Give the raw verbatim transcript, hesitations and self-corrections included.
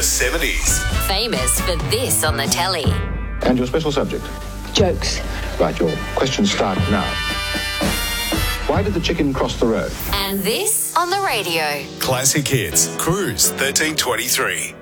the seventies. Famous for this on the telly. And your special subject? Jokes. Right, your questions start now. Why did the chicken cross the road? And this on the radio. Classic Hits, Cruise thirteen twenty-three.